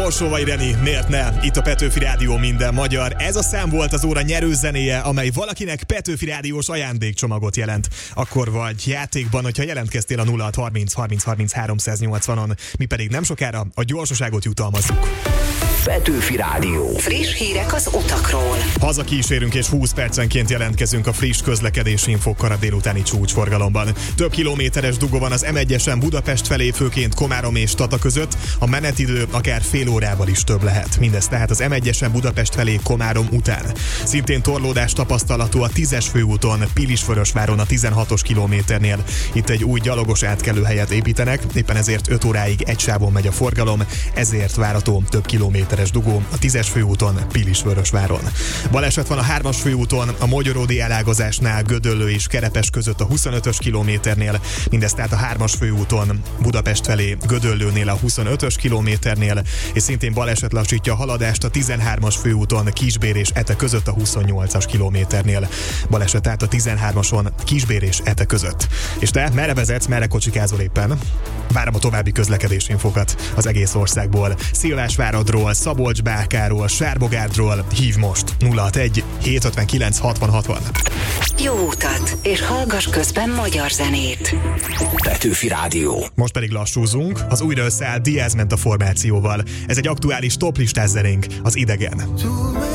Olsóvai Reni, miért ne? Itt a Petőfi Rádió minden magyar. Ez a szám volt az óra nyerőzenéje, amely valakinek Petőfi Rádiós ajándékcsomagot jelent. Akkor vagy játékban, hogyha jelentkeztél a 0630 30 30 380-on, mi pedig nem sokára a gyorsaságot jutalmazzuk. Petőfi Rádió. Friss hírek az utakról. Hazakísérünk és 20 percenként jelentkezünk a friss közlekedési infokkal a délutáni csúcsforgalomban. Több kilométeres dugó van az M1-esen Budapest felé, főként Komárom és Tata között. A menetidő akár fél órával is több lehet. Mindez tehát az M1-esen Budapest felé Komárom után. Szintén torlódás tapasztalható a 10-es főúton, Pilisvörösváron a 16-os kilométernél. Itt egy új gyalogos átkelőhelyet építenek, éppen ezért 5 óráig egy sávon megy a forgalom, ezért várható több kilométeres dugó a 10-es főúton, Pilisvörösváron. Baleset van a 3-as főúton, a Mogyoródi elágazásnál Gödöllő és Kerepes között a 25-ös kilométernél, mindez tehát a 3-as főúton, Budapest felé Gödöllőnél a 25-ös kilométernél, és szintén baleset lassítja a haladást a 13-as főúton, Kisbér és Ete között a 28-as kilométernél. Baleset tehát a 13-ason, Kisbér és Ete között. És te merre vezetsz, merre kocsikázol éppen? Várom a további közlekedési infokat az egész országból. Szilvásváradról, Szabolcs-Bákáról, Sárbogárdról hív most 061 759 60 60. Jó utat, és hallgass közben magyar zenét. Petőfi Rádió. Most pedig lassúzunk, az újra összeállt Diaz ment a formációval. Ez egy aktuális toplistás zenénk, az Idegen.